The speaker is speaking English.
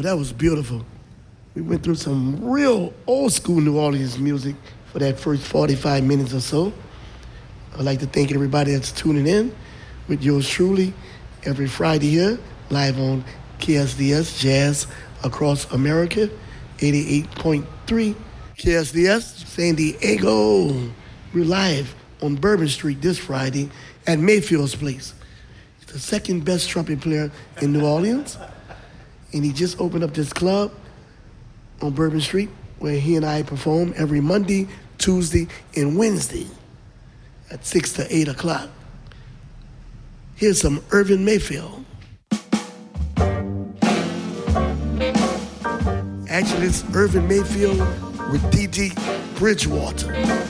that was beautiful. We went through some real old school New Orleans music for that first 45 minutes or so. I'd like to thank everybody that's tuning in with yours truly every Friday here, live on KSDS Jazz Across America, 88.3 KSDS San Diego. We're live on Bourbon Street this Friday at Mayfield's Place. He's the second best trumpet player in New Orleans, and he just opened up this club on Bourbon Street where he and I perform every Monday, Tuesday, and Wednesday at 6 to 8 o'clock. Here's some Irvin Mayfield. Actually, it's Irvin Mayfield with D.T. Bridgewater.